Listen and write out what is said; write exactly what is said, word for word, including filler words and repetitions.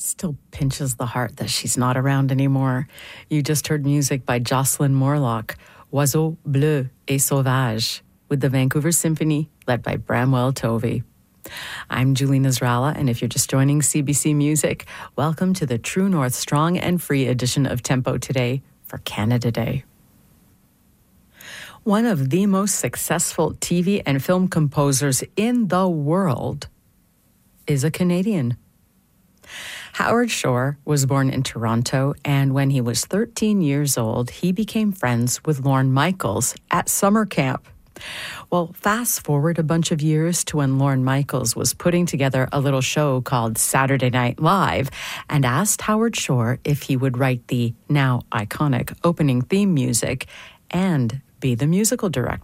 Still pinches the heart that she's not around anymore. You just heard music by Jocelyn Morlock, Oiseau Bleu et Sauvage, with the Vancouver Symphony, led by Bramwell Tovey. I'm Julie Nasrallah, and if you're just joining C B C Music, welcome to the True North Strong and Free edition of Tempo Today for Canada Day. One of the most successful T V and film composers in the world is a Canadian. Howard Shore was born in Toronto, and when he was thirteen years old, he became friends with Lorne Michaels at summer camp. Well, fast forward a bunch of years to when Lorne Michaels was putting together a little show called Saturday Night Live and asked Howard Shore if he would write the now iconic opening theme music and be the musical director.